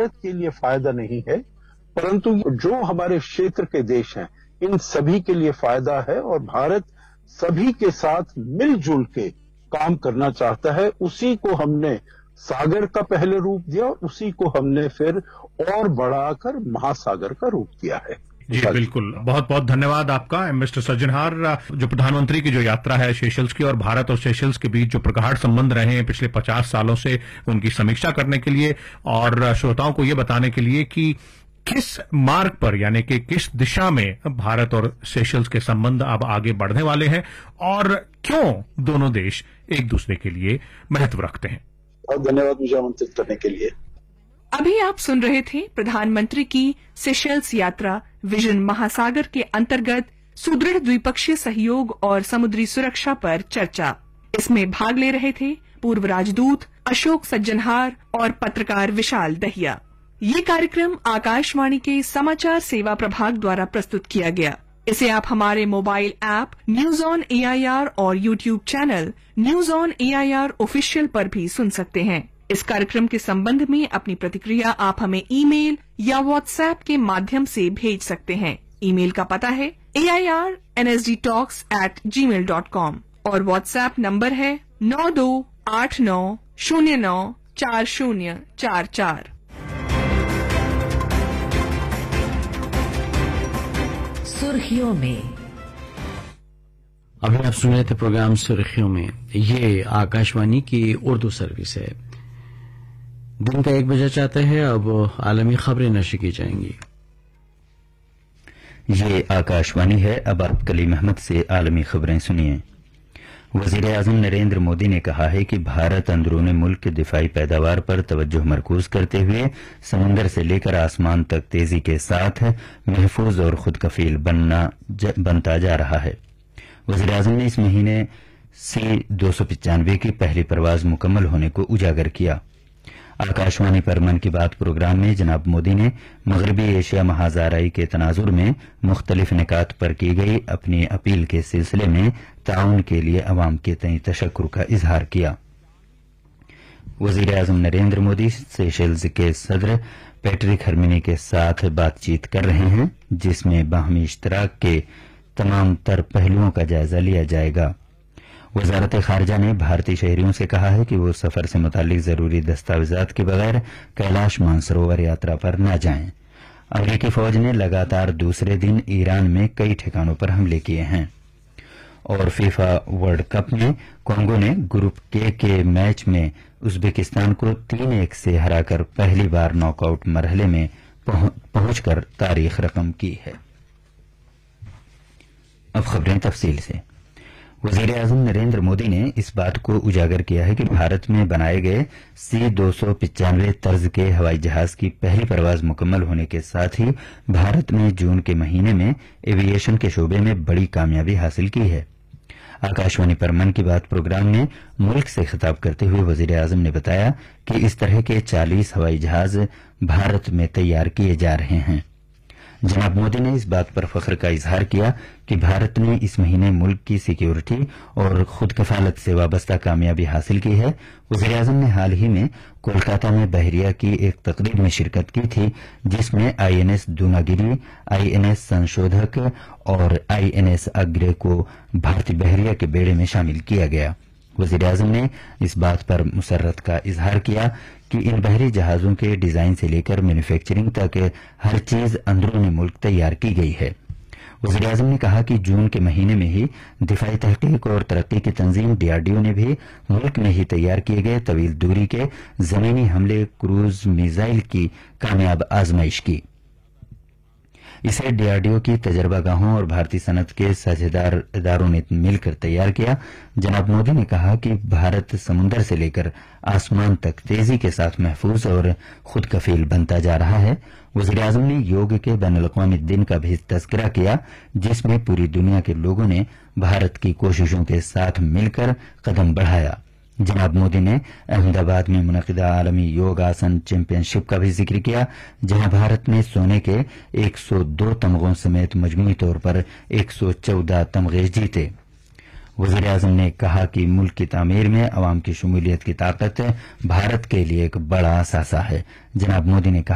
भारत के लिए फायदा नहीं है, परंतु जो हमारे क्षेत्र के देश हैं इन सभी के लिए फायदा है और भारत सभी के साथ मिलजुल के काम करना चाहता है। उसी को हमने सागर का पहले रूप दिया और उसी को हमने फिर और बढ़ाकर महासागर का रूप दिया है। जी बिल्कुल, बहुत बहुत धन्यवाद आपका मिस्टर सज्जनहार। जो प्रधानमंत्री की जो यात्रा है सेशल्स की और भारत और सेशल्स के बीच जो प्रगाढ़ संबंध रहे हैं पिछले 50 सालों से, उनकी समीक्षा करने के लिए और श्रोताओं को ये बताने के लिए कि किस मार्ग पर यानी कि किस दिशा में भारत और सेशल्स के संबंध अब आगे बढ़ने वाले हैं और क्यों दोनों देश एक दूसरे के लिए महत्व रखते हैं। बहुत धन्यवाद मुझे आमंत्रित करने के लिए। अभी आप सुन रहे थे प्रधानमंत्री की सेशल्स यात्रा विजन महासागर के अंतर्गत सुदृढ़ द्विपक्षीय सहयोग और समुद्री सुरक्षा पर चर्चा। इसमें भाग ले रहे थे पूर्व राजदूत अशोक सज्जनहार और पत्रकार विशाल दहिया। ये कार्यक्रम आकाशवाणी के समाचार सेवा प्रभाग द्वारा प्रस्तुत किया गया। इसे आप हमारे mobile app news on AIR और YouTube channel news on AIR official पर भी सुन सकते हैं। इस कार्यक्रम के संबंध में अपनी प्रतिक्रिया आप हमें ईमेल या व्हाट्सएप के माध्यम से भेज सकते हैं। ईमेल का पता है AIRNSDtalks@gmail.com और व्हाट्सएप नंबर है 9289094044। सुर्खियों में अभी आप सुन रहे थे प्रोग्राम सुर्खियों में। ये आकाशवाणी की उर्दू सर्विस है। दिन का 1 बजा चाहता है। अब आलमी खबरें नशर की जाएंगी। ये आकाशवाणी है। अब आप कलीम अहमद से आलमी खबरें सुनिए। वजीर-ए-आज़म नरेंद्र मोदी ने कहा है कि भारत अंदरूनी मुल्क की दिफाई पैदावार पर तवज्जो मरकूज करते हुए समंदर से लेकर आसमान तक तेजी के साथ महफूज और खुद कफील बनता जा रहा है। वजीर-ए-आज़म ने इस महीने C-295 की पहली परवाज मुकम्मल होने को उजागर किया। आकाशवाणी पर मन की बात प्रोग्राम में जनाब मोदी ने मगरबी एशिया महाजाराई के तनाजुर में मुख्तलिफ निकात पर की गई अपनी अपील के सिलसिले में ताउन के लिए अवाम के तय तशक्कुर का इजहार किया। वजीर-ए-आज़म नरेंद्र मोदी सेशल्स के सदर पैट्रिक हरमिनी के साथ बातचीत कर रहे हैं, जिसमें बाहमी इश्तराक के तमाम तर पहलुओं का जायजा लिया जाएगा। वजारत खारजा ने भारतीय शहरियों से कहा है कि वो सफर से मुतालिक जरूरी दस्तावेजात के बगैर कैलाश मानसरोवर यात्रा पर न जाएं। अमरीकी फौज ने लगातार दूसरे दिन ईरान में कई ठिकानों पर हमले किए हैं। और फीफा वर्ल्ड कप में कांगो ने ग्रुप के मैच में उज्बेकिस्तान को 3-1 से हराकर पहली बार नॉकआउट मरहले में पहुंचकर तारीख रकम की है। अब खबरें तफसील से। वजीर-ए-आज़म नरेंद्र मोदी ने इस बात को उजागर किया है कि भारत में बनाए गए C-295 तर्ज के हवाई जहाज की पहली परवाज मुकम्मल होने के साथ ही भारत ने जून के महीने में एविएशन के शोबे में बड़ी कामयाबी हासिल की है। आकाशवाणी पर मन की बात प्रोग्राम में मुल्क से खिताब करते हुए वजीर-ए-आज़म ने बताया कि इस तरह के 40 हवाई जहाज भारत में तैयार किए जा रहे हैं। जनाब मोदी ने इस बात पर फख्र का इजहार किया कि भारत ने इस महीने मुल्क की सिक्योरिटी और खुद कफालत से वाबस्ता कामयाबी हासिल की है। वज़ीर-ए-आज़म ने हाल ही में कोलकाता में बहरिया की एक तकरीब में शिरकत की थी, जिसमें INS दूनागिरी, INS संशोधक और INS अग्रे को भारतीय बहरिया के बेड़े में शामिल किया गया। वज़ीर-ए-आज़म ने इस बात पर मुसर्रत का इजहार किया कि इन बहरी जहाजों के डिजाइन से लेकर मैन्युफैक्चरिंग तक हर चीज अंदरूनी मुल्क तैयार की गई है। वज़ीर-ए-आज़म ने कहा कि जून के महीने में ही दिफाई तहकीक और तरक्की की तंजीम DRDO ने भी मुल्क में ही तैयार किए गए तवील दूरी के जमीनी हमले क्रूज मिसाइल की कामयाब आजमाइश की। इसे DRDO की तजर्बागाहों और भारतीय सनत के साझेदार इदारों ने मिलकर तैयार किया। जनाब मोदी ने कहा कि भारत समुद्र से लेकर आसमान तक तेजी के साथ महफूज और खुद कफील बनता जा रहा है। वज़ीर-ए-आज़म ने योग के बैनुल-अक़वामी दिन का भी तज़किरा किया, जिसमें पूरी दुनिया के लोगों ने भारत की कोशिशों के साथ मिलकर कदम बढ़ाया। जनाब मोदी ने अहमदाबाद में मुनक़िदा आलमी योग आसन चैंपियनशिप का भी जिक्र किया, जहां भारत ने सोने के 102 तमगों समेत मजमूई तौर पर 114 तमगे जीते। वज़ीर-ए-आज़म ने कहा कि मुल्क की तामीर में अवाम की शमूलियत की ताकत भारत के लिए एक बड़ा असासा है। जनाब मोदी ने कहा